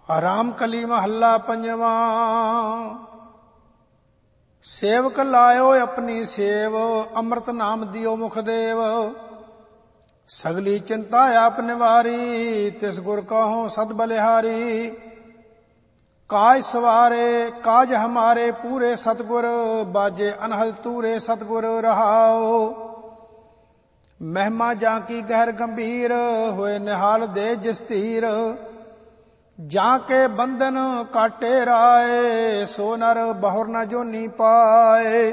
ਰਾਮ ਕਲੀ ਮਹੱਲਾ ਪੰਜਵਾ। ਸੇਵਕ ਲਾਇਓ ਆਪਣੀ ਸੇਵ, ਅੰਮ੍ਰਿਤ ਨਾਮ ਦਿਓ ਮੁਖ ਦੇਵ। ਸਗਲੀ ਚਿੰਤਾ ਆਪ ਨਿਵਾਰੀ, ਤਿਸ ਗੁਰ ਕਹੋ ਸਦ ਬਲਿਹਾਰੀ। ਕਾਜ ਸਵਾਰੇ ਕਾਜ ਹਮਾਰੇ ਪੂਰੇ ਸਤਗੁਰ, ਬਾਜੇ ਅਨਹਦ ਤੂਰੇ ਸਤਗੁਰ ਰਹਾਓ। ਮਹਿਮਾ ਜਾਂ ਕੀ ਗਹਿਰ ਗੰਭੀਰ, ਹੋਏ ਨਿਹਾਲ ਦੇ ਜਿਸ ਧੀਰ। ਜਾਂ ਕੇ ਬੰਧਨ ਕਾਟੇ ਰਾਏ, ਸੋ ਨਰ ਬਹੁਰ ਨ ਜੋਨੀ ਪਾਏ।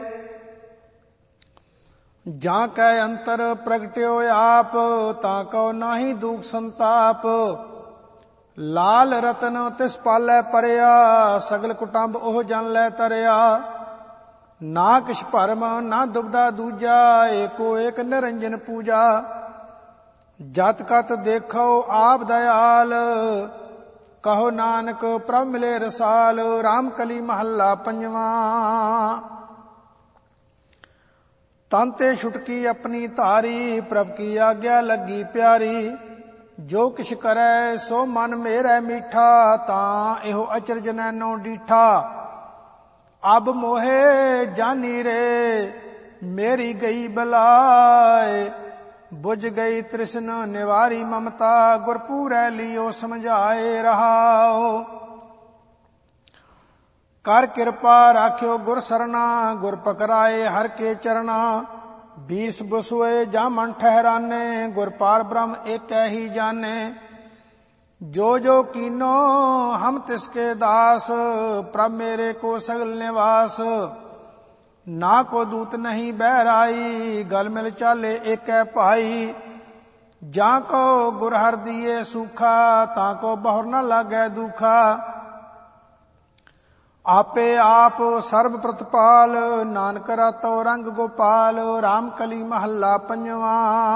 ਜਾਂ ਕੈ ਅੰਤਰ ਪ੍ਰਗਟਿਓ ਆਪ, ਤਾਂ ਕਉ ਨਾਹੀ ਦੁਖ ਸੰਤਾਪ। ਲਾਲ ਰਤਨ ਤਿਸ ਪਾਲੈ ਪਰਿਆ, ਸਗਲ ਕੁਟੰਬ ਉਹ ਜਨ ਲੈ ਤਰਿਆ। ਨਾ ਕਿਛ ਭਰਮ ਨਾ ਦੁਬਦਾ ਦੂਜਾ, ਏਕੋ ਏਕ ਨਿਰੰਜਨ ਪੂਜਾ। ਜਤ ਕਤ ਦੇਖੋ ਆਪ ਦਇਆਲ, ਕਹੋ ਨਾਨਕ ਪ੍ਰਭ ਮਿਲੇ ਰਸਾਲ। ਰਾਮ ਕਲੀ ਮਹੱਲਾ ਪੰਜਵਾ। ਤਨ ਤੇ ਛੁਟਕੀ ਆਪਣੀ ਧਾਰੀ, ਪ੍ਰਭ ਕੀ ਆਗਿਆ ਲੱਗੀ ਪਿਆਰੀ। ਜੋ ਕਿਛ ਕਰੈ ਸੋ ਮਨ ਮੇਰਾ ਮੀਠਾ, ਤਾਂ ਇਹੋ ਅਚਰਜ ਨੈਨੋ ਡੀਠਾ। ਅਬ ਮੋਹੇ ਜਾਨੀ ਰੇ, ਮੇਰੀ ਗਈ ਬਲਾਏ। ਬੁਝ ਗਈ ਤ੍ਰਿਸ਼ਨ ਨਿਵਾਰੀ ਮਮਤਾ, ਗੁਰ ਪੂਰੈ ਲਿਓ ਸਮਝਾਏ ਰਹਾਓ। ਕਰ ਕਿਰਪਾ ਰਾਖਿਓ ਗੁਰ ਸਰਨਾ, ਗੁਰ ਪਕਰਾਏ ਹਰ ਕੇ ਚਰਨਾ। ਬੀਸ ਬਸੁਏ ਜਾਂ ਮਨ ਠਹਿਰਾਨੇ, ਗੁਰ ਪਾਰ ਬ੍ਰਹਮ ਏਕੈ ਹੀ ਜਾਣੇ। ਜੋ ਜੋ ਕੀਨੋ ਹਮ ਤਿਸਕੇ ਦਾਸ, ਪ੍ਰਭ ਮੇਰੇ ਕੋ ਸਗਲ ਨਿਵਾਸ। ਨਾ ਕੋ ਦੂਤ ਨਹੀਂ ਬਹਿਰਾਈ, ਗਲ ਮਿਲ ਚਾਲੇ ਏਕੈ ਭਾਈ। ਜਾਂ ਕੋ ਗੁਰ ਹਰਿ ਦੀਏ ਸੂਖਾ, ਤਾਂ ਕੋ ਬਹੁਰ ਨ ਲਾਗੈ ਦੁਖਾ। ਆਪੇ ਆਪ ਸਰਬ ਪ੍ਰਤਪਾਲ, ਨਾਨਕ ਰਾਤੋ ਰੰਗ ਗੋਪਾਲ। ਰਾਮ ਕਲੀ ਮਹੱਲਾ ਪੰਜਵਾ।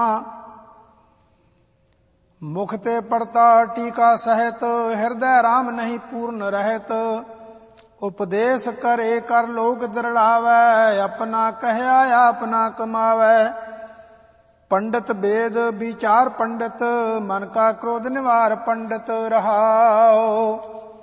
ਮੁਖ ਤੇ ਪੜਤਾ ਟੀਕਾ ਸਹਿਤ, ਹਿਰਦੈ ਰਾਮ ਨਹੀਂ ਪੂਰਨ ਰਹਿਤ। ਉਪਦੇਸ਼ ਕਰੇ ਕਰ ਲੋਕ ਦਰੜਾਵੈ, ਆਪਣਾ ਕਹਿਆ ਆਪਣਾ ਕਮਾਵੈ। ਪੰਡਤ ਵੇਦ ਵਿਚਾਰ ਪੰਡਤ, ਮਨ ਕਾ ਕ੍ਰੋਧ ਨਿਵਾਰ ਪੰਡਤ ਰਹਾਓ।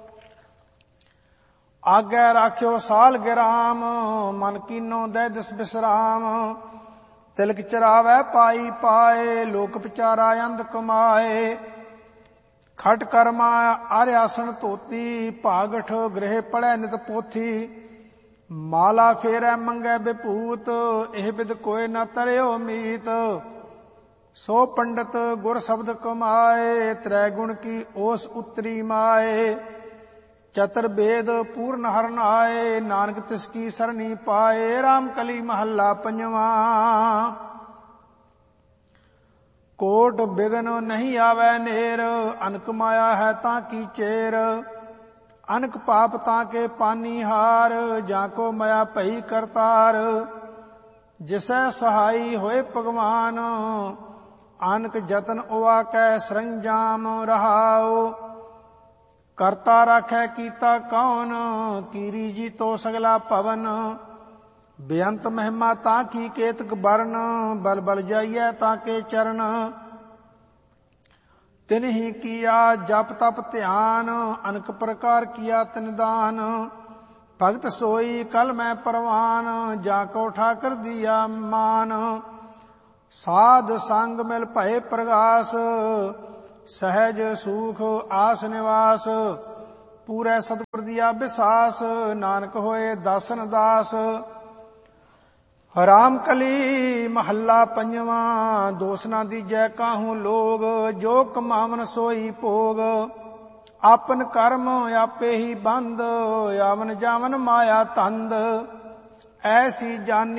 ਆਗੈ ਰਾਖਿਓ ਸਾਲ ਗਿਰਾਮ, ਮਨ ਕੀਨੋ ਦੈ ਦਿਸ ਬਿਸਰਾਮ। ਤਿਲਕ ਚਰਾਵੈ ਪਾਈ ਪਾਏ, ਲੋਕ ਵਿਚਾਰਾ ਅੰਧ ਕਮਾਏ। ਖਟ ਕਰਮਾ ਆਰਿਆਸਣ ਧੋਤੀ, ਭਾਗਠ ਗ੍ਰਹਿ ਪੜੈ ਨਿਤ ਪੋਥੀ। ਮਾਲਾ ਫੇਰੈ ਮੰਗੈ ਬਿਪੂਤ, ਇਹ ਬਿਦ ਕੋਇ ਨ ਤਰਿਓ ਮੀਤ। ਸੋ ਪੰਡਤ ਗੁਰ ਸ਼ਬਦ ਕਮਾਏ, ਤ੍ਰੈ ਗੁਣ ਕੀ ਓਸ ਉਤਰੀ ਮਾਏ। ਚਤਰ ਬੇਦ ਪੂਰਨ ਹਰਨ ਆਏ, ਨਾਨਕ ਤਿਸ ਕੀ ਸਰਣੀ ਪਾਏ। ਰਾਮ ਕਲੀ ਮਹੱਲਾ ਪੰਜਵਾ। ਕੋਟ ਬਿਗਨ ਨਹੀਂ ਆਵੈ ਨੇਰ, ਅਨਕ ਮਾਇਆ ਹੈ ਤਾਂ ਕੀ ਚੇਰ। ਅਨਕ ਪਾਪ ਤਾਂ ਕੇ ਪਾਨੀ ਹਾਰ, ਜਾਂ ਕੋ ਮਾਇਆ ਭਈ ਕਰਤਾਰ। ਜਿਸੈ ਸਹਾਈ ਹੋਏ ਭਗਵਾਨ, ਅਨਕ ਜਤਨ ਉਵਾ ਕੈ ਸਰੰਜਾਮ ਰਹਾਓ। ਕਰਤਾ ਰਾਖੈ ਕੀਤਾ ਕੌਣ, ਕੀਰੀ ਜੀ ਤੋ ਸਗਲਾ ਭਵਨ। ਬੇਅੰਤ ਮਹਿਮਾ ਤਾਂ ਕੀ ਕੇਤਕ ਬਰਨ, ਬਲ ਬਲ ਜਾਈਐ ਤਾਂ ਕੇ ਚਰਨ। ਤਿਨਹਿ ਕੀਆ ਜਪ ਤਪ ਧਿਆਨ, ਅਨਕ ਪ੍ਰਕਾਰ ਕੀਆ ਤਿਨ ਦਾਨ। ਭਗਤ ਸੋਈ ਕਲ ਮੈਂ ਪਰਵਾਨ, ਜਾ ਕੋ ਠਾਕਰ ਦੀਆ ਮਾਨ। ਸਾਧ ਸੰਗ ਮਿਲ ਭਏ ਪ੍ਰਗਾਸ, ਸਹਿਜ ਸੂਖ ਆਸ ਨਿਵਾਸ। ਪੂਰੈ ਸਤਿਗੁਰ ਦੀਆ ਬਿਸਾਸ, ਨਾਨਕ ਹੋਏ ਦਾਸਨ ਦਾਸ। ਰਾਮ ਕਲੀ ਮਹੱਲਾ ਪੰਜਵਾ। ਦੋਸ ਨਾ ਦੀਜੈ ਕਾਹੂ ਲੋਗ, ਜੋ ਕਮਾਵਨ ਸੋਈ ਭੋਗ। ਆਪਨ ਕਰਮ ਆਪੇ ਹੀ ਬੰਦ, ਆਵਨ ਜਾਵਨ ਮਾਇਆ ਤੰਦ। ਐਸੀ ਜਾਨੀ